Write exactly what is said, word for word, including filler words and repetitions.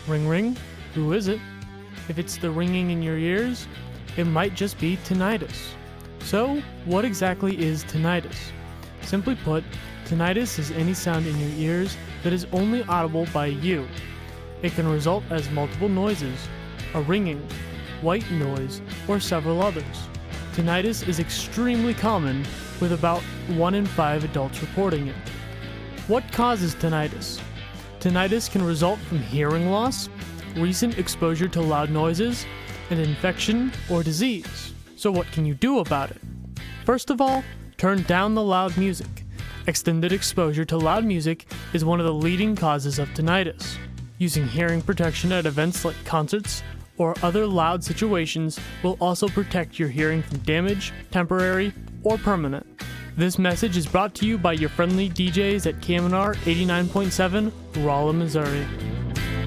Ring ring? Who is it? If it's the ringing in your ears, it might just be tinnitus. So, what exactly is tinnitus? Simply put, tinnitus is any sound in your ears that is only audible by you. It can result as multiple noises, a ringing, white noise, or several others. Tinnitus is extremely common, with about one in five adults reporting it. What causes tinnitus? Tinnitus can result from hearing loss, recent exposure to loud noises, an infection, or disease. So what can you do about it? First of all, turn down the loud music. Extended exposure to loud music is one of the leading causes of tinnitus. Using hearing protection at events like concerts or other loud situations will also protect your hearing from damage, temporary or permanent. This message is brought to you by your friendly D Js at K M N R eighty-nine point seven, Rolla, Missouri.